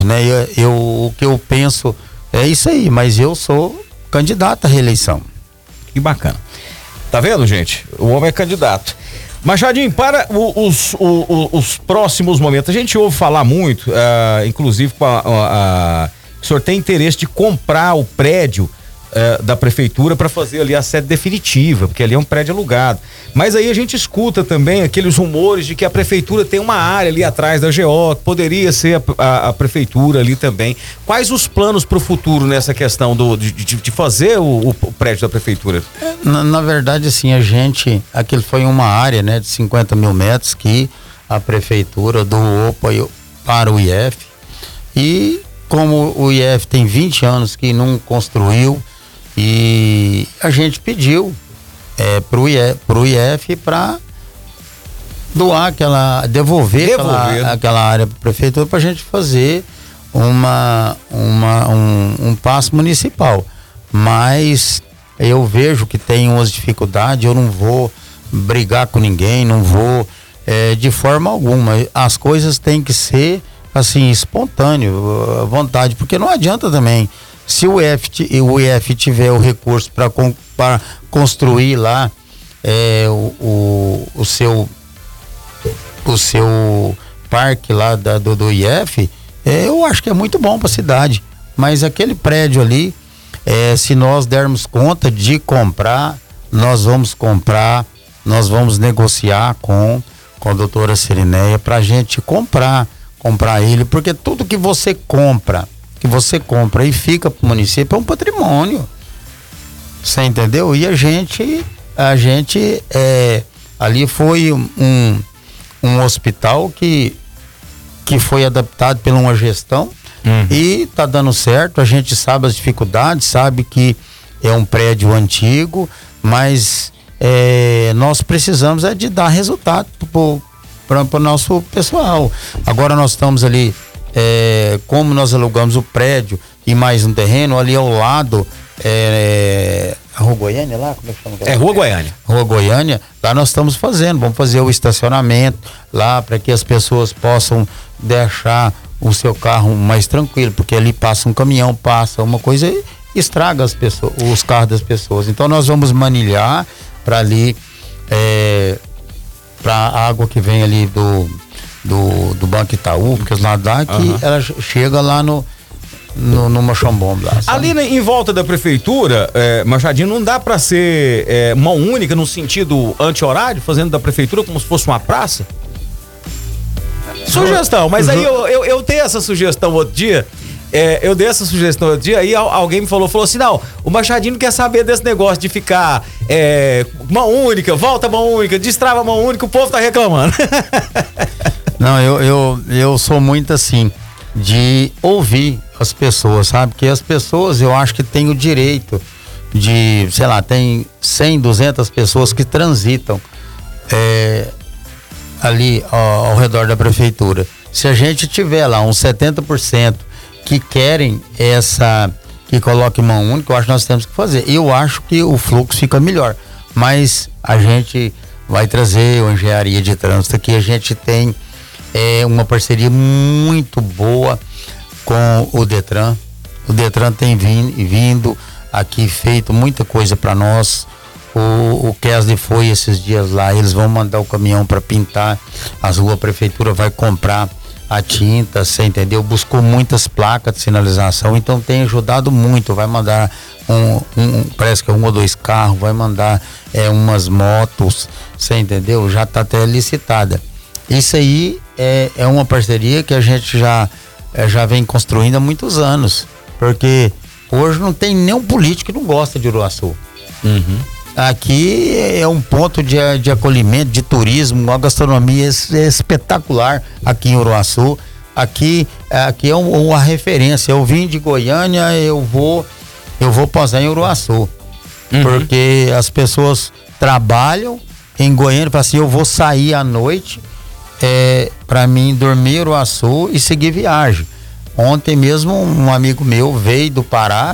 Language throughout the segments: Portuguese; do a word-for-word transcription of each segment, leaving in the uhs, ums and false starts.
né? Eu, eu, o que eu penso é isso aí, mas eu sou candidato à reeleição. Que bacana. Tá vendo, gente? O homem é candidato. Machadinho, para os, os, os próximos momentos, a gente ouve falar muito, uh, inclusive com a, a, a, o senhor tem interesse de comprar o prédio uh, da prefeitura para fazer ali a sede definitiva, porque ali é um prédio alugado. Mas aí a gente escuta também aqueles rumores de que a prefeitura tem uma área ali atrás da G O, que poderia ser a, a, a prefeitura ali também. Quais os planos para o futuro nessa questão do, de, de fazer o, o prédio da prefeitura? Na, na verdade, assim, a gente, aquilo foi uma área, né, de cinquenta mil metros que a prefeitura doou para o I F, e como o I F tem vinte anos que não construiu, e a gente pediu É, pro I F, pro I F para doar aquela, devolver, devolver. Aquela, aquela área para a prefeitura para a gente fazer uma, uma, um, um passo municipal. Mas eu vejo que tem umas dificuldades, eu não vou brigar com ninguém, não vou é, de forma alguma. As coisas têm que ser assim, espontâneo, à vontade, porque não adianta também. Se o I F, o I F tiver o recurso para construir lá é, o, o, o seu o seu parque lá da, do, do I F, é, eu acho que é muito bom para a cidade. Mas aquele prédio ali, é, se nós dermos conta de comprar, nós vamos comprar, nós vamos negociar com, com a doutora Cirineia para a gente comprar, comprar ele, porque tudo que você compra que você compra e fica pro município é um patrimônio, você entendeu? E a gente a gente é, ali foi um, um hospital que que foi adaptado por uma gestão, uhum. E tá dando certo. A gente sabe as dificuldades, sabe que é um prédio antigo, mas é, nós precisamos é de dar resultado para o nosso pessoal. Agora nós estamos ali, É, como nós alugamos o prédio e mais um terreno ali ao lado, é, a Rua Goiânia lá, como é que chama? É Rua Goiânia. Rua Goiânia, lá nós estamos fazendo, vamos fazer o estacionamento lá para que as pessoas possam deixar o seu carro mais tranquilo, porque ali passa um caminhão, passa uma coisa e estraga as pessoas, os carros das pessoas. Então nós vamos manilhar para ali, é, para a água que vem ali do do, do Banco Itaú, porque lá dá que uhum. ela chega lá no no, no Mochombombo lá, sabe? Ali né, em volta da prefeitura, é, Machadinho, não dá pra ser é, mão única no sentido anti-horário, fazendo da prefeitura como se fosse uma praça? Sugestão, mas aí eu, eu, eu dei essa sugestão outro dia, é, eu dei essa sugestão outro dia, aí alguém me falou, falou assim, não, o Machadinho não quer saber desse negócio de ficar é, mão única, volta mão única, destrava mão única, o povo tá reclamando. Não, eu, eu, eu sou muito assim, de ouvir as pessoas, sabe? Porque as pessoas, eu acho que têm o direito de, sei lá, tem cem, duzentas pessoas que transitam é, ali ao, ao redor da prefeitura. Se a gente tiver lá uns setenta por cento que querem essa, que coloque mão única, eu acho que nós temos que fazer. Eu acho que o fluxo fica melhor, mas a gente vai trazer uma engenharia de trânsito que a gente tem é uma parceria muito boa com o Detran. O Detran tem vindo, vindo aqui, feito muita coisa para nós. O, o Kesley foi esses dias lá, eles vão mandar o caminhão para pintar as ruas, a prefeitura vai comprar a tinta, você entendeu? Buscou muitas placas de sinalização, então tem ajudado muito. Vai mandar um, um parece que é um ou dois carros, vai mandar é, umas motos, você entendeu? Já está até licitada. Isso aí é, é uma parceria que a gente já, é, já vem construindo há muitos anos, porque hoje não tem nenhum político que não gosta de Uruaçu. Uhum. Aqui é um ponto de, de acolhimento, de turismo, uma gastronomia é espetacular aqui em Uruaçu. Aqui, aqui é um, uma referência. Eu vim de Goiânia, eu vou, eu vou posar em Uruaçu, uhum. Porque as pessoas trabalham em Goiânia, falam assim, eu vou sair à noite, é, para mim dormir em Uruaçu e seguir viagem. Ontem mesmo um amigo meu veio do Pará,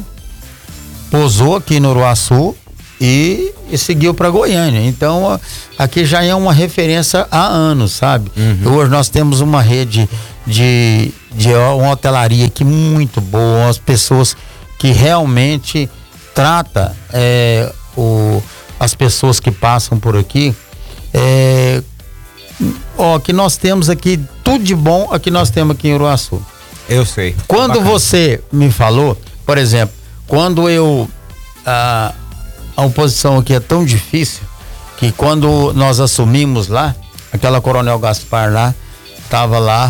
pousou aqui no Uruaçu e, e seguiu para Goiânia. Então aqui já é uma referência há anos, sabe? Uhum. Hoje nós temos uma rede de, de uma hotelaria aqui muito boa, as pessoas que realmente trata é, o, as pessoas que passam por aqui. É, ó, que nós temos aqui tudo de bom, aqui nós temos aqui em Uruaçu. Eu sei. Quando Bacana. você me falou, por exemplo, quando eu a, a oposição aqui é tão difícil que quando nós assumimos lá, aquela Coronel Gaspar lá, tava lá,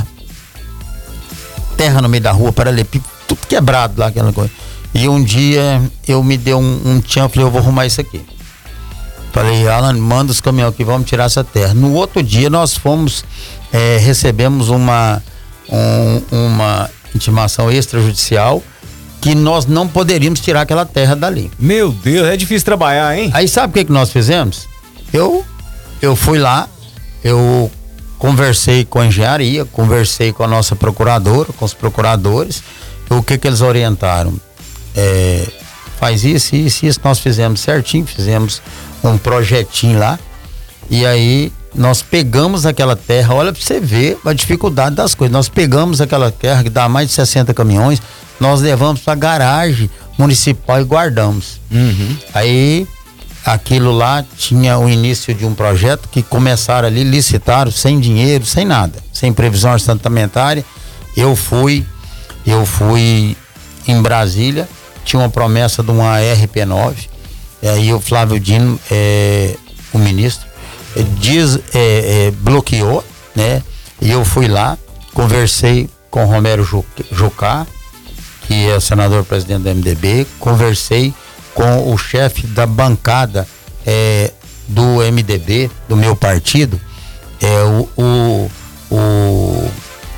terra no meio da rua, paralelepípedo, tudo quebrado lá, aquela coisa. E um dia eu me dei um, um tchan, falei, eu vou arrumar isso aqui. Falei, Alan, manda os caminhões aqui, vamos tirar essa terra. No outro dia nós fomos, é, recebemos uma, um, uma intimação extrajudicial que nós não poderíamos tirar aquela terra dali. Meu Deus, é difícil trabalhar, hein? Aí sabe o que que nós fizemos? Eu, eu fui lá, eu conversei com a engenharia, conversei com a nossa procuradora, com os procuradores, o que que eles orientaram? É, faz isso, isso, isso, nós fizemos certinho, fizemos um projetinho lá, e aí nós pegamos aquela terra, olha pra você ver a dificuldade das coisas, nós pegamos aquela terra que dá mais de sessenta caminhões, nós levamos pra garagem municipal e guardamos. Uhum. Aí aquilo lá tinha o início de um projeto que começaram ali, licitaram sem dinheiro, sem nada, sem previsão orçamentária. Eu fui, eu fui em Brasília, tinha uma promessa de uma R P nove, e aí o Flávio Dino, é, o ministro, é, diz, é, é, bloqueou, né? E eu fui lá, conversei com o Romero Jucá, que é senador presidente do M D B, conversei com o chefe da bancada é, do M D B, do meu partido, é o, o, o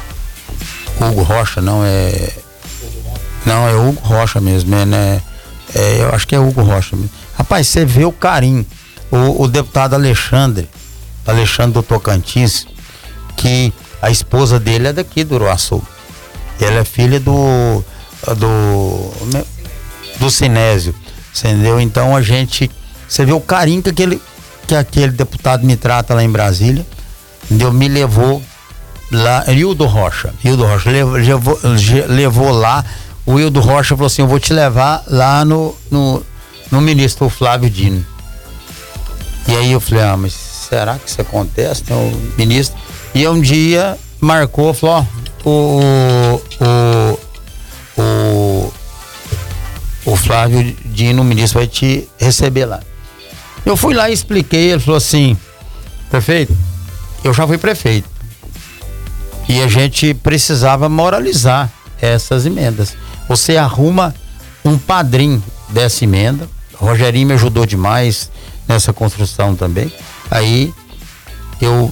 Hugo Rocha, não é não, é Hugo Rocha mesmo, é, né? É, eu acho que é Hugo Rocha mesmo. Rapaz, você vê o carinho, o, o deputado Alexandre, Alexandre do Tocantins, que a esposa dele é daqui do Uruaçu. Ela é filha do do do Sinésio, entendeu? Então a gente, você vê o carinho que aquele, que aquele deputado me trata lá em Brasília, entendeu? Me levou lá, Hildo Rocha, Hildo Rocha levou, levou, levou lá, o Hildo Rocha falou assim, eu vou te levar lá no, no, no ministro Flávio Dino. E aí eu falei, ah, mas será que isso acontece? Então, o ministro, e um dia marcou, falou, ó, o, o, o, o Flávio Dino, o ministro, vai te receber lá. Eu fui lá e expliquei, ele falou assim, prefeito, eu já fui prefeito e a gente precisava moralizar essas emendas. Você arruma um padrinho dessa emenda, o Rogerinho me ajudou demais nessa construção também. Aí eu,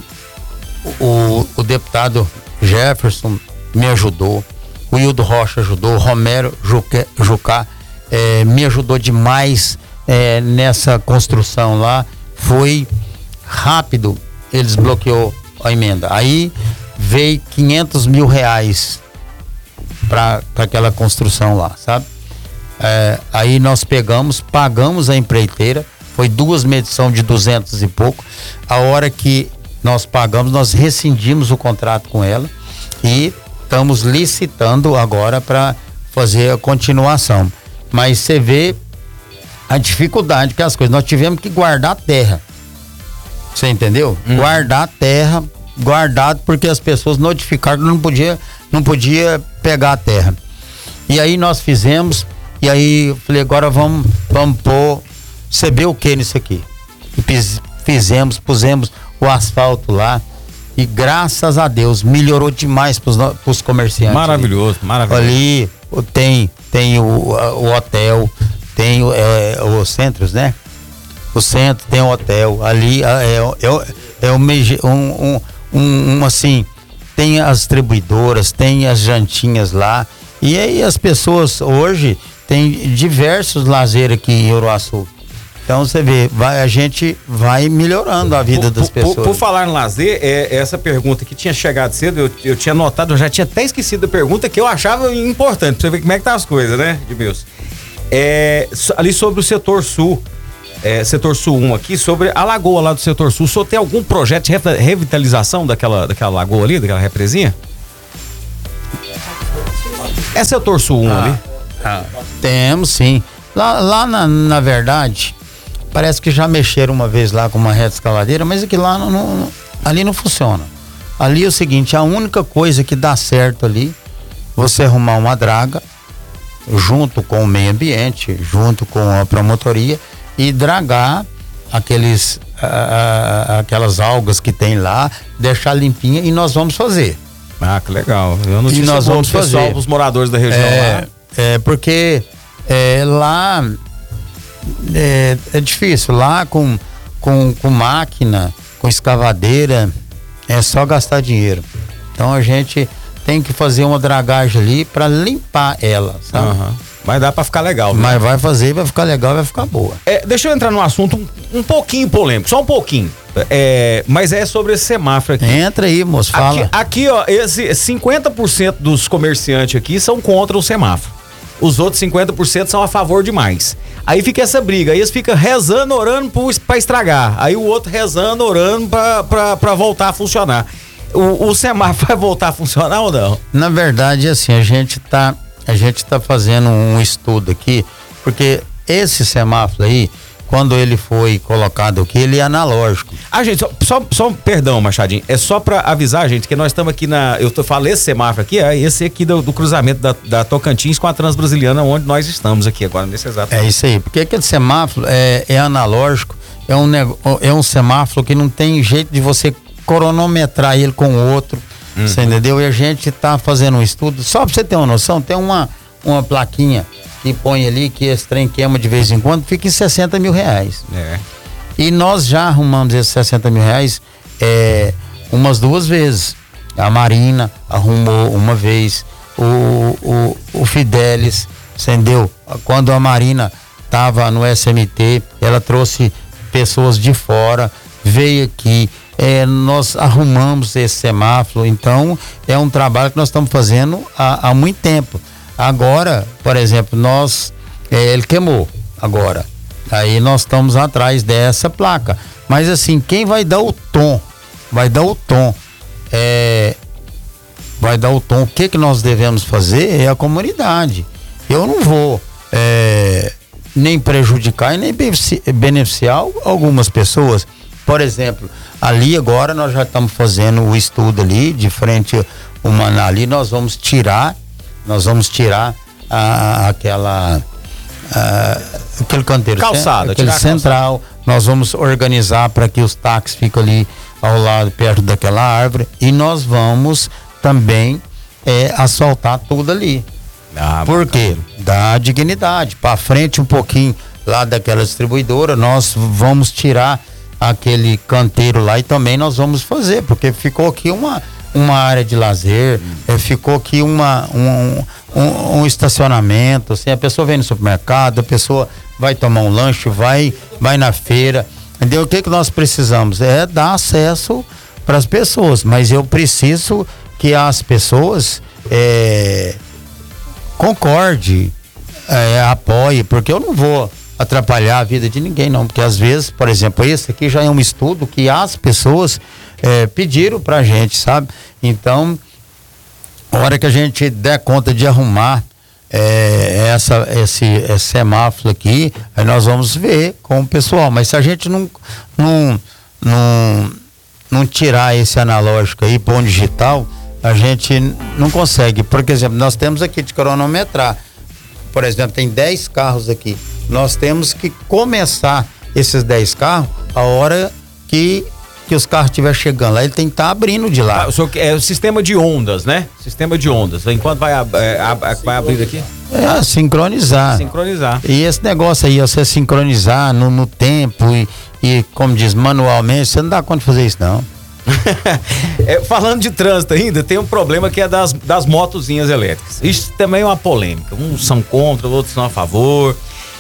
o, o deputado Jefferson me ajudou, o Hildo Rocha ajudou, o Romero Jucá é, me ajudou demais é, nessa construção lá. Foi rápido, eles bloqueou a emenda. Aí veio quinhentos mil reais para aquela construção lá, sabe? É, aí nós pegamos, pagamos a empreiteira, foi duas medições de duzentos e pouco. A hora que nós pagamos, nós rescindimos o contrato com ela e estamos licitando agora para fazer a continuação. Mas você vê a dificuldade que as coisas, nós tivemos que guardar a terra, você entendeu? Hum. Guardar a terra, guardado porque as pessoas notificaram que não podia, não podia pegar a terra. E aí nós fizemos, e aí eu falei, agora vamos, vamos pôr, você vê o que nisso aqui? E fiz, fizemos, pusemos o asfalto lá, e graças a Deus melhorou demais para os comerciantes. Maravilhoso, ali. Maravilhoso. Ali tem, tem o, o hotel, tem é, os centros, né? O centro tem o hotel, ali é, é, é um, um, um, um assim, tem as distribuidoras, tem as jantinhas lá, e aí as pessoas hoje tem diversos lazer aqui em Uruaçu. Então você vê, vai, a gente vai melhorando a vida por, das pessoas. Por, por falar em lazer, é, essa pergunta que tinha chegado cedo, eu, eu tinha notado, eu já tinha até esquecido a pergunta que eu achava importante, pra você ver como é que tá as coisas, né, Edmilson? É, ali sobre o setor sul, é, setor sul um aqui, sobre a lagoa lá do setor sul, o senhor tem algum projeto de revitalização daquela, daquela lagoa ali, daquela represinha? É setor sul um ah, ali? Ah, temos sim. Lá, lá na, na verdade, parece que já mexeram uma vez lá com uma reta escavadeira, mas é que lá não, não, ali não funciona. Ali é o seguinte, a única coisa que dá certo ali, você arrumar uma draga, junto com o meio ambiente, junto com a promotoria, e dragar aqueles, ah, aquelas algas que tem lá, deixar limpinha, e nós vamos fazer. Ah, que legal. Eu não e nós vamos pessoal, fazer. Os moradores da região é, lá. É, porque é, lá é, é difícil, lá com, com, com máquina, com escavadeira, é só gastar dinheiro. Então a gente tem que fazer uma dragagem ali para limpar ela, sabe? Uhum. Mas dá para ficar legal, né? Mas vai fazer, vai ficar legal, vai ficar boa. É, deixa eu entrar num assunto um, um pouquinho polêmico, só um pouquinho. É, mas é sobre esse semáforo aqui. Entra aí, moço, fala. Aqui, aqui ó, esse cinquenta por cento dos comerciantes aqui são contra o semáforo. Os outros cinquenta por cento são a favor demais. Aí fica essa briga, aí eles ficam rezando, orando pra estragar. Aí o outro rezando, orando pra, pra, pra voltar a funcionar. O, o semáforo vai voltar a funcionar ou não? Na verdade, assim, a gente tá, a gente tá fazendo um estudo aqui, porque esse semáforo aí, quando ele foi colocado aqui, ele é analógico. Ah, gente, só, só, só perdão, Machadinho, é só pra avisar, gente, que nós estamos aqui na, eu tô falando esse semáforo aqui, é esse aqui do, do cruzamento da, da Tocantins com a Transbrasiliana, onde nós estamos aqui agora, nesse exato É momento. isso aí, porque aquele semáforo é, é analógico, é um, é um semáforo que não tem jeito de você cronometrar ele com o outro, uhum. Você entendeu? E a gente tá fazendo um estudo, só pra você ter uma noção, tem uma, uma plaquinha que põe ali, que esse trem queima de vez em quando, fica em sessenta mil reais. É. E nós já arrumamos esses sessenta mil reais é, umas duas vezes. A Marina arrumou uma vez, o, o, o Fidelis, entendeu? Quando a Marina estava no S M T, ela trouxe pessoas de fora, veio aqui, é, nós arrumamos esse semáforo, então é um trabalho que nós estamos fazendo há, há muito tempo. Agora, por exemplo, nós, é, ele queimou agora, aí nós estamos atrás dessa placa, mas assim, quem vai dar o tom, vai dar o tom, é, vai dar o tom, o que que nós devemos fazer é a comunidade. Eu não vou é, nem prejudicar e nem beneficiar algumas pessoas. Por exemplo, ali agora nós já estamos fazendo o estudo ali, de frente o Maná ali, nós vamos tirar Nós vamos tirar a, aquela a, aquele canteiro, calçada, aquele central. Calçada. Nós vamos organizar para que os táxis fiquem ali ao lado, perto daquela árvore, e nós vamos também é, asfaltar tudo ali. Ah, Por quê? Dá dignidade. Para frente um pouquinho lá daquela distribuidora, nós vamos tirar aquele canteiro lá e também nós vamos fazer, porque ficou aqui uma uma área de lazer, hum. é, ficou aqui uma, um, um, um estacionamento, assim, a pessoa vem no supermercado, a pessoa vai tomar um lanche, vai, vai na feira, entendeu? O que que nós precisamos? É dar acesso para as pessoas, mas eu preciso que as pessoas é, concorde, é, apoie, porque eu não vou atrapalhar a vida de ninguém não, porque às vezes, por exemplo, esse aqui já é um estudo que as pessoas É, pediram pra gente, sabe? Então, a hora que a gente der conta de arrumar é, essa, esse, esse semáforo aqui, aí nós vamos ver com o pessoal. Mas se a gente não, não, não, não tirar esse analógico aí, pôr um digital, a gente não consegue. Por exemplo, nós temos aqui de cronometrar. Por exemplo, tem dez carros aqui. Nós temos que começar esses dez carros a hora que que os carros estiver chegando lá, ele tem que estar tá abrindo de lá. Ah, é o sistema de ondas, né? Sistema de ondas. Enquanto vai, é, vai abrir aqui? É, sincronizar. Sincronizar. E esse negócio aí, você sincronizar no, no tempo e, e, como diz, manualmente, você não dá conta de fazer isso, não. É, falando de trânsito ainda, tem um problema que é das, das motozinhas elétricas. Isso também é uma polêmica. Uns são contra, outros são a favor.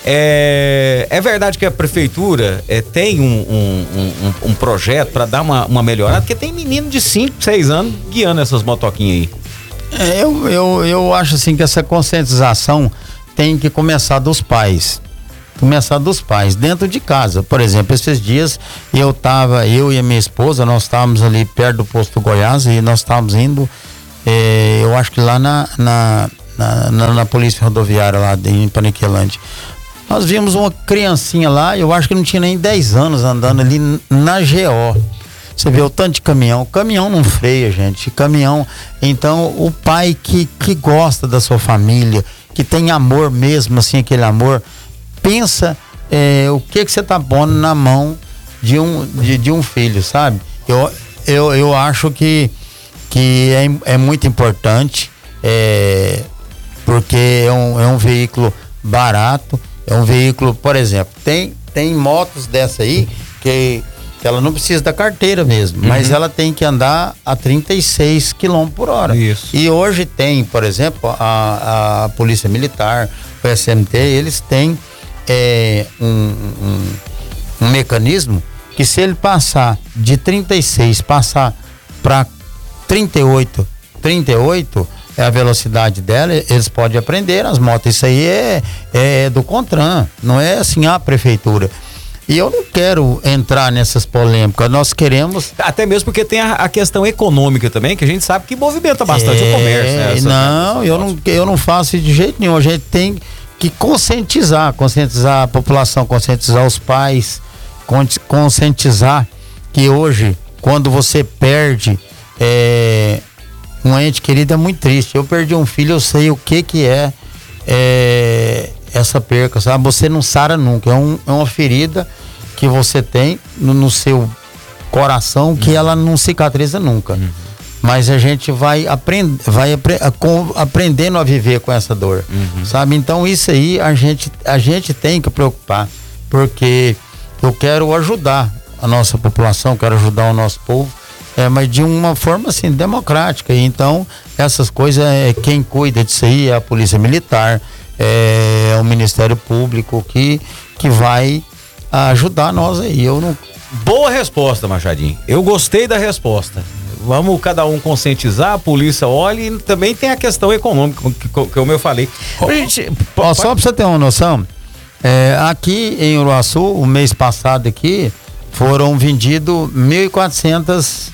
É, é verdade que a prefeitura é, tem um, um, um, um projeto para dar uma, uma melhorada, porque tem menino de cinco, seis anos guiando essas motoquinhas aí. É, eu, eu, eu acho assim que essa conscientização tem que começar dos pais. Começar dos pais, dentro de casa. Por exemplo, esses dias eu tava, eu e a minha esposa, nós estávamos ali perto do posto do Goiás e nós estávamos indo, é, eu acho que lá na, na, na, na, na polícia rodoviária lá em Paniquelândia. Nós vimos uma criancinha lá, eu acho que não tinha nem dez anos, andando ali na G O. Você vê o tanto de caminhão, caminhão não freia, gente, caminhão. Então o pai que, que gosta da sua família, que tem amor mesmo, assim, aquele amor, pensa é, o que que você tá pondo na mão de um, de, de um filho, sabe? Eu, eu, eu acho que, que é, é muito importante, é, porque é um, é um veículo barato, é um veículo, por exemplo, tem, tem motos dessa aí que ela não precisa da carteira mesmo, uhum. mas ela tem que andar a trinta e seis quilômetros por hora. Isso. E hoje tem, por exemplo, a, a Polícia Militar, o S M T, eles têm é, um, um, um mecanismo que se ele passar de trinta e seis, passar para trinta e oito, trinta e oito é a velocidade dela, eles podem aprender as motos. Isso aí é, é do CONTRAN, não é assim a prefeitura. E eu não quero entrar nessas polêmicas, nós queremos... Até mesmo porque tem a, a questão econômica também, que a gente sabe que movimenta bastante é, o comércio, né? Essa, não, eu não, eu não faço isso de jeito nenhum, a gente tem que conscientizar, conscientizar a população, conscientizar os pais, conscientizar que hoje, quando você perde é, um ente querido, é muito triste. Eu perdi um filho, eu sei o que que é, é essa perca, sabe? Você não sara nunca, é, um, é uma ferida que você tem no, no seu coração que uhum. ela não cicatriza nunca. Uhum. Mas a gente vai, aprend, vai apre, com, aprendendo a viver com essa dor, uhum. sabe? Então isso aí a gente, a gente tem que preocupar, porque eu quero ajudar a nossa população, quero ajudar o nosso povo, é, mas de uma forma assim, democrática. E então essas coisas, é, quem cuida disso aí é a Polícia Militar, é, é o Ministério Público que, que vai ajudar nós aí. Eu não... Boa resposta, Machadinho. Eu gostei da resposta. Vamos cada um conscientizar, a polícia olha, e também tem a questão econômica, que, que, como eu falei. Ó, gente, ó, só pra você ter uma noção, é, aqui em Uruaçu, o mês passado aqui, foram vendidos mil e quatrocentas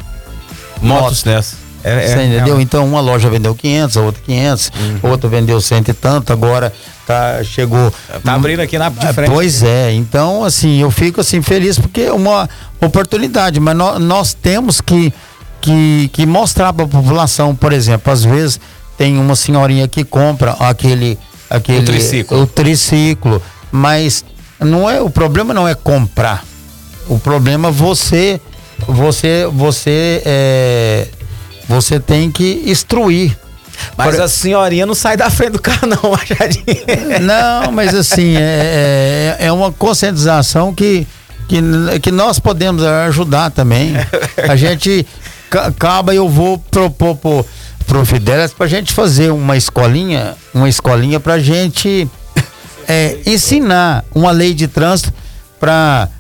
motos dessas. É, você é, entendeu? É. Então uma loja vendeu quinhentos, a outra quinhentos, uhum. outra vendeu cento e tanto, agora tá, chegou... Tá abrindo aqui na de frente. Pois é, então assim, eu fico assim feliz porque é uma oportunidade, mas nós, nós temos que, que, que mostrar para a população, por exemplo, às vezes tem uma senhorinha que compra aquele... aquele o triciclo. O triciclo, mas não é, o problema não é comprar, o problema é você, você, você é... você tem que instruir. Mas Por... a senhorinha não sai da frente do carro não, Machadinho. Não, mas assim, é, é, é uma conscientização que, que, que nós podemos ajudar também. A gente acaba, eu vou propor pro, pro Fidelis pra gente fazer uma escolinha, uma escolinha pra gente é, ensinar uma lei de trânsito para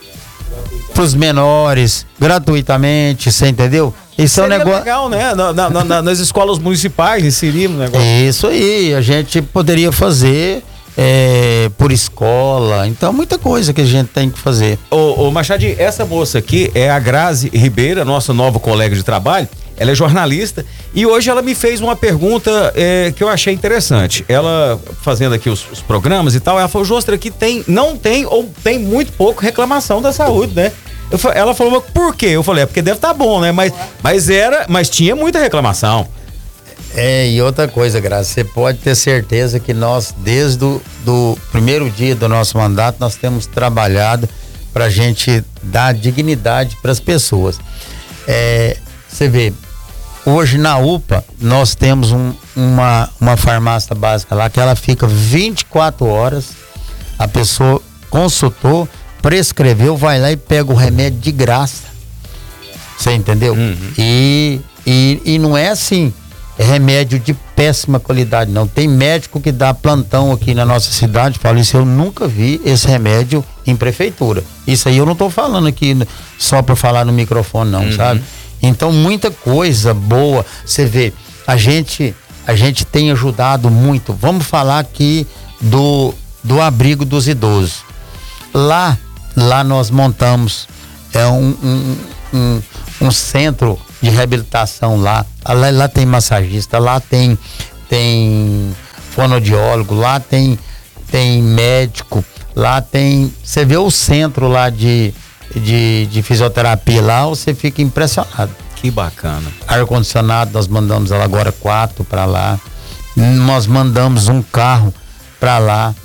os menores, gratuitamente, você entendeu? Isso é um negócio legal, né? Na, na, na, nas escolas municipais inserir um negócio. Isso aí, a gente poderia fazer é, por escola, então muita coisa que a gente tem que fazer. Ô, ô Machadinho, essa moça aqui é a Grazi Ribeira, nossa nova colega de trabalho. Ela é jornalista e hoje ela me fez uma pergunta é, que eu achei interessante. Ela fazendo aqui os, os programas e tal, ela falou: Jostra, aqui tem, não tem ou tem muito pouco reclamação da saúde, né? Eu, ela falou: mas por quê? Eu falei: é porque deve estar tá bom, né? Mas, mas era, mas tinha muita reclamação. É, e outra coisa, Graça, você pode ter certeza que nós, desde o do primeiro dia do nosso mandato, nós temos trabalhado pra gente dar dignidade para as pessoas. É, você vê, hoje na U P A nós temos um, uma, uma farmácia básica lá que ela fica vinte e quatro horas, a pessoa consultou, prescreveu, vai lá e pega o remédio de graça. Você entendeu? Uhum. E, e, e não é assim, é remédio de péssima qualidade, não. Tem médico que dá plantão aqui na nossa cidade, fala isso, eu nunca vi esse remédio em prefeitura. Isso aí eu não tô falando aqui só para falar no microfone, não, uhum. sabe? Então muita coisa boa, você vê, a gente, a gente tem ajudado muito. Vamos falar aqui do, do abrigo dos idosos. Lá, lá nós montamos é um, um, um, um centro de reabilitação lá. lá. Lá tem massagista, lá tem tem fonoaudiólogo, lá tem, tem médico, lá tem, você vê o centro lá de, de, de fisioterapia lá, você fica impressionado. Que bacana. Ar-condicionado, nós mandamos ela agora quatro para lá, nós mandamos um carro para lá,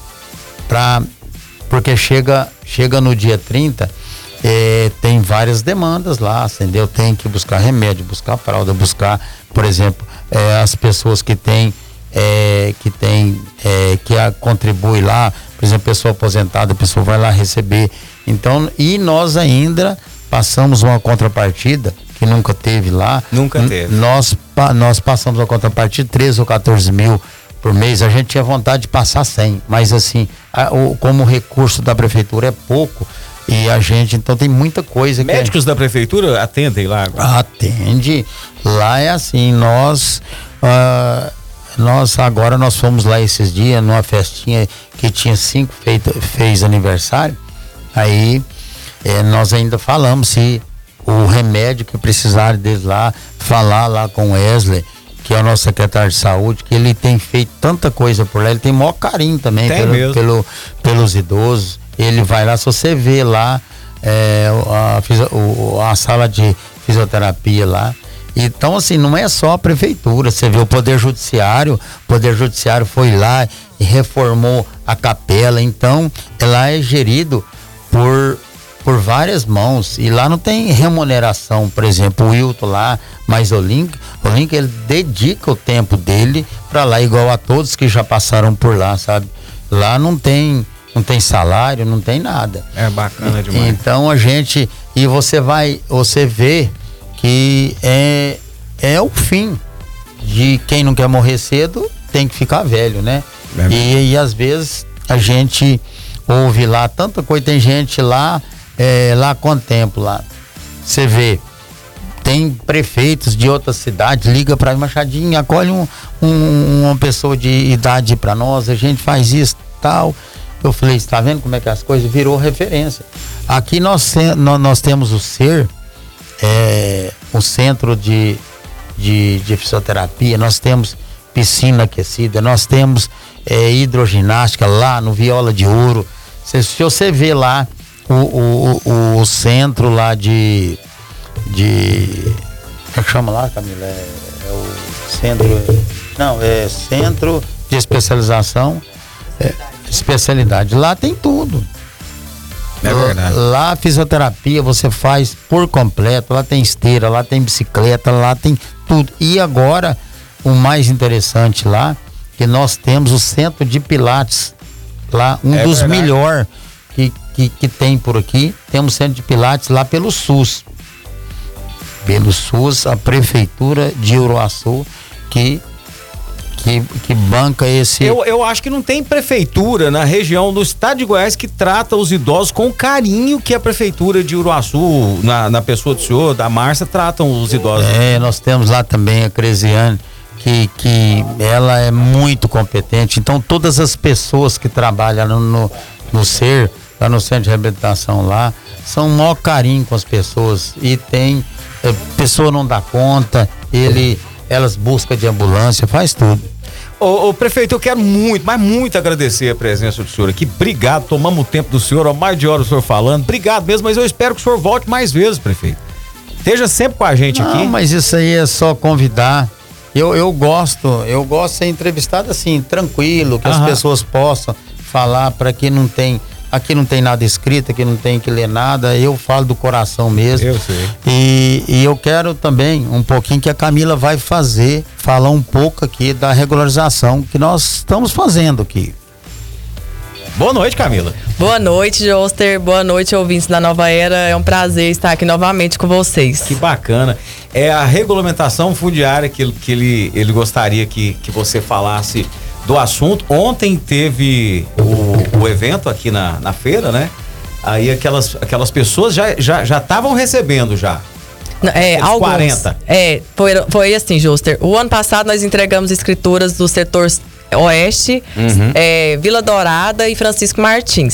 pra, porque chega, chega no dia trinta, é, tem várias demandas lá, entendeu? Tem que buscar remédio, buscar fralda, buscar, por exemplo, é, as pessoas que têm, é, que tem, é, que a, contribui lá, por exemplo, pessoa aposentada, a pessoa vai lá receber. Então, e nós ainda passamos uma contrapartida que nunca teve lá. Nunca teve. Nós, nós passamos uma contrapartida de treze ou quatorze mil por mês. A gente tinha vontade de passar cem, mas assim, a, o, como o recurso da prefeitura é pouco, e a gente, então tem muita coisa. Médicos que é, da prefeitura atendem lá? Atende. Lá é assim, nós uh, nós agora nós fomos lá esses dias numa festinha que tinha cinco feito, fez aniversário. Aí eh, nós ainda falamos se o remédio que precisarem deles lá, falar lá com o Wesley, que é o nosso secretário de saúde, que ele tem feito tanta coisa por lá, ele tem o maior carinho também pelo, pelo, pelos idosos. Ele vai lá, se você vê lá é, a, a sala de fisioterapia lá. Então, assim, não é só a prefeitura, você vê o Poder Judiciário, o Poder Judiciário foi lá e reformou a capela, então ela é gerido por, por várias mãos, e lá não tem remuneração. Por exemplo, o Wilton lá, mas o Link, o Link, ele dedica o tempo dele para lá, igual a todos que já passaram por lá, sabe? Lá não tem... Não tem salário, não tem nada. É bacana demais. Então a gente, e você vai, você vê que é, é o fim de quem não quer morrer cedo, tem que ficar velho, né? É e, e às vezes a gente ouve lá tanta coisa, tem gente lá, é, lá contempla lá. Você vê, tem prefeitos de outras cidades, liga para Machadinho, acolhe um, um, uma pessoa de idade para nós, a gente faz isso, tal. Eu falei, está vendo como é que as coisas virou referência? Aqui nós, nós, nós temos o SER, é, o Centro de, de, de Fisioterapia, nós temos piscina aquecida, nós temos é, hidroginástica lá no Viola de Ouro. Se, se você vê lá o, o, o, o centro lá de, de... Como é que chama lá, Camila? É, é o centro... Não, é Centro de Especialização... É, especialidade. Lá tem tudo. É verdade. Lá a fisioterapia você faz por completo. Lá tem esteira, lá tem bicicleta, lá tem tudo. E agora, o mais interessante lá, que nós temos o centro de Pilates. Lá, um é dos melhores que, que, que tem por aqui. Temos centro de Pilates lá pelo SUS. Pelo SUS, a prefeitura de Uruaçu, que Que, que banca esse... Eu, eu acho que não tem prefeitura na região do estado de Goiás que trata os idosos com o carinho que a prefeitura de Uruaçu, na, na pessoa do senhor, da Márcia, tratam os idosos. É, nós temos lá também a Cresiane, que, que ela é muito competente. Então, todas as pessoas que trabalham no, no, no SER, lá no Centro de Reabilitação lá, são o maior carinho com as pessoas. E tem... A pessoa não dá conta, ele... elas buscam de ambulância, faz tudo. Ô, ô, prefeito, eu quero muito, mas muito agradecer a presença do senhor aqui. Obrigado, tomamos o tempo do senhor, há mais de hora o senhor falando. Obrigado mesmo, mas eu espero que o senhor volte mais vezes, prefeito. Esteja sempre com a gente Não, aqui. Não, mas isso aí é só convidar. Eu, eu gosto, eu gosto de ser entrevistado assim, tranquilo, que Aham. as pessoas possam falar, para que não tem... Aqui não tem nada escrito, aqui não tem que ler nada, eu falo do coração mesmo. Eu sei. E, e eu quero também um pouquinho que a Camila vai fazer, falar um pouco aqui da regularização que nós estamos fazendo aqui. Boa noite, Camila. Boa noite, Joster. Boa noite, ouvintes da Nova Era. É um prazer estar aqui novamente com vocês. Que bacana. É a regulamentação fundiária que, que ele, ele gostaria que, que você falasse do assunto. Ontem teve o, o evento aqui na, na feira, né? Aí aquelas, aquelas pessoas já já já estavam recebendo já. É, alguns, quarenta. É, foi, foi assim, Joster. O ano passado nós entregamos escrituras do setor Oeste, uhum. é, Vila Dourada e Francisco Martins.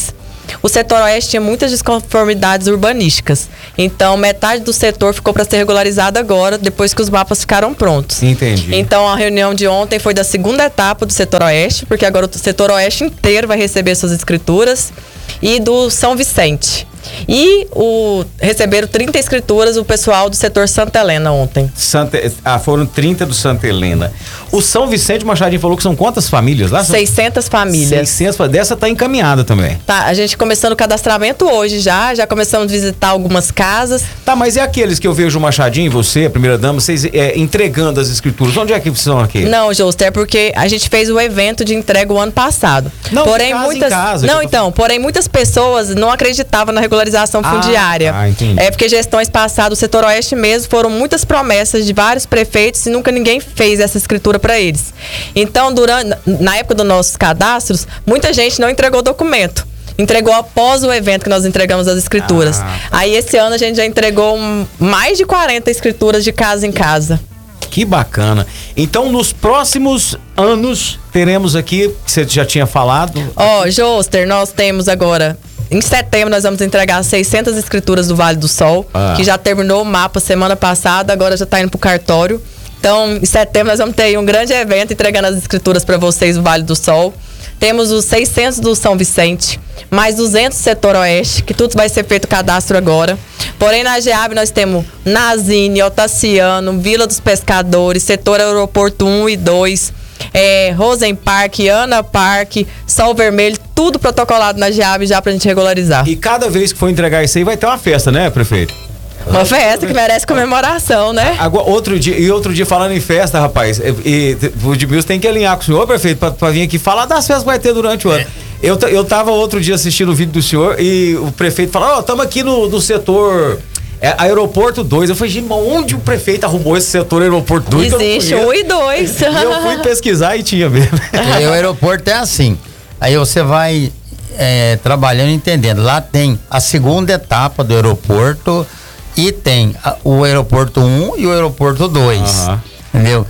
o setor oeste tinha muitas desconformidades urbanísticas. Então, metade do setor ficou para ser regularizado agora, depois que os mapas ficaram prontos. Entendi. Então, a reunião de ontem foi da segunda etapa do setor oeste, porque agora o setor oeste inteiro vai receber suas escrituras, e do São Vicente. E o, receberam trinta escrituras o pessoal do setor Santa Helena ontem. Santa, ah, foram trinta do Santa Helena. O São Vicente, Machadinho falou que são quantas famílias lá? seiscentas famílias. seiscentas, dessa tá encaminhada também. Tá, a gente começando o cadastramento hoje já, já começamos a visitar algumas casas. Tá, mas e aqueles que eu vejo o Machadinho, você, a primeira dama, vocês é, entregando as escrituras, onde é que são aqui? Não, Justo, é porque a gente fez o evento de entrega o ano passado. Não, porém, casa muitas, em casa. não, então, porém muitas pessoas não acreditavam na regularização fundiária. Ah, entendi. É porque gestões passadas, o setor oeste mesmo, foram muitas promessas de vários prefeitos e nunca ninguém fez essa escritura para eles. Então, durante, na época dos nossos cadastros, muita gente não entregou documento. Entregou após o evento que nós entregamos as escrituras. Ah. Aí esse ano a gente já entregou um, mais de quarenta escrituras de casa em casa. Que bacana. Então, nos próximos anos, teremos aqui, que você já tinha falado. Ó, oh, Joster, nós temos agora, em setembro, nós vamos entregar seiscentas escrituras do Vale do Sol, ah. que já terminou o mapa semana passada, agora já está indo pro cartório. Então, em setembro, nós vamos ter um grande evento entregando as escrituras para vocês do Vale do Sol. Temos os seiscentos do São Vicente, mais duzentos do setor oeste, que tudo vai ser feito cadastro agora. Porém, na GEAB nós temos Nazine, Otaciano, Vila dos Pescadores, setor aeroporto um e dois, é, Rosen Park, Ana Park, Sol Vermelho, tudo protocolado na GEAB já pra gente regularizar. E cada vez que for entregar isso aí, vai ter uma festa, né, prefeito? Uma festa que merece comemoração, né? Agora, outro dia, e outro dia falando em festa, rapaz, e, e, o Edmilson tem que alinhar com o senhor, prefeito, pra, pra vir aqui falar das festas que vai ter durante o ano. É. Eu, eu tava outro dia assistindo o vídeo do senhor e o prefeito falou, ó, oh, estamos aqui no, no setor é, aeroporto dois. Eu falei, gente, mas onde o prefeito arrumou esse setor aeroporto dois? Existe um e dois. E eu fui pesquisar e tinha mesmo. E o aeroporto é assim, aí você vai é, trabalhando e entendendo, lá tem a segunda etapa do aeroporto e tem a, o aeroporto um e o aeroporto dois, uhum. Entendeu?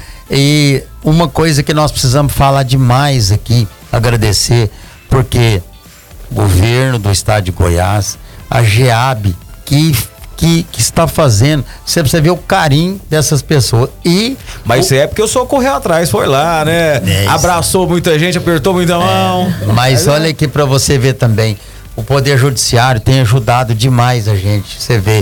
E uma coisa que nós precisamos falar demais aqui, agradecer, porque o governo do estado de Goiás, a GEAB, que, que, que está fazendo, você precisa ver o carinho dessas pessoas. E mas o, é porque eu só correu atrás, foi lá, né? É abraçou muita gente, apertou muita mão. É, mas é, olha aqui para você ver também, o Poder Judiciário tem ajudado demais a gente, você vê.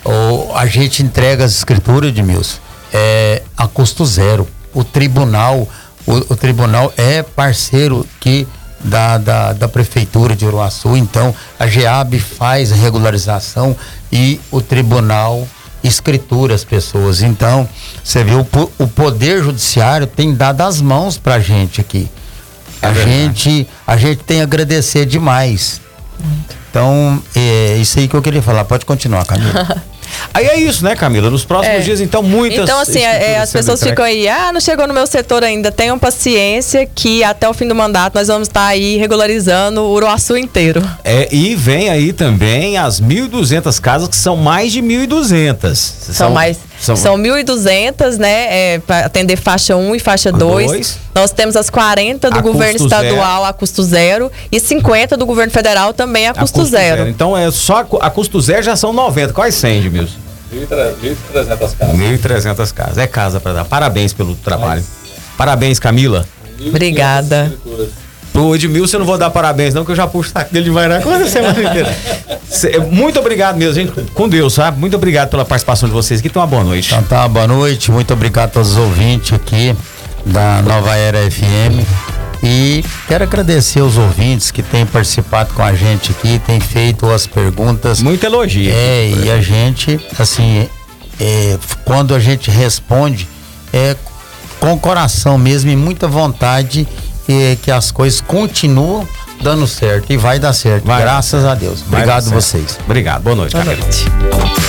O, a gente entrega as escrituras, Edmilson, é, a custo zero. O tribunal, o, o tribunal é parceiro que, da, da, da prefeitura de Uruaçu, então a GEAB faz a regularização e o tribunal escritura as pessoas. Então, você vê, o, o Poder Judiciário tem dado as mãos pra gente aqui. É a, gente, a gente tem a agradecer demais. Então, é isso aí que eu queria falar. Pode continuar, Camila. Aí é isso, né, Camila? Nos próximos é. dias, então, muitas... Então, assim, é, as pessoas ficam aí, ah, não chegou no meu setor ainda. Tenham paciência que até o fim do mandato nós vamos estar aí regularizando o Uruaçu inteiro. É, e vem aí também as mil e duzentas casas, que são mais de mil e duzentas. São, são mais... São, são mil e duzentas, né, é, para atender faixa um e faixa dois. Nós temos as quarenta do a governo estadual zero. A custo zero e cinquenta do governo federal também a custo, a custo zero. zero. Então, é só a, a custo zero já são noventa. Quais cem, Edmilson? mil e trezentas casas. mil e trezentas casas. É casa para dar. Parabéns pelo trabalho. Mas... Parabéns, Camila. Obrigada. Pro Edmilson eu não vou dar parabéns não, que eu já puxo o saco dele de vai na coisa a semana inteira. Muito obrigado mesmo, gente. Com Deus, sabe? Muito obrigado pela participação de vocês aqui. Tenham uma boa noite. Então tá, boa noite. Muito obrigado a todos os ouvintes aqui da Nova Era F M. E quero agradecer os ouvintes que têm participado com a gente aqui, têm feito as perguntas. Muito elogio. É, e a gente, assim, é, quando a gente responde, é com o coração mesmo e muita vontade é, que as coisas continuam dando certo e vai dar certo, vai, graças a Deus. Obrigado vocês. Obrigado, boa noite. Boa noite.